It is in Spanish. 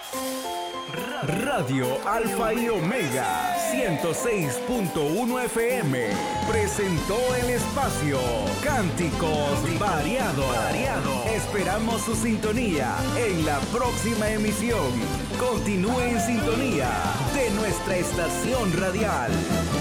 Radio Alfa y Omega 106.1 FM presentó el espacio Cánticos Variados. Esperamos su sintonía en la próxima emisión. Continúe en sintonía de nuestra estación radial.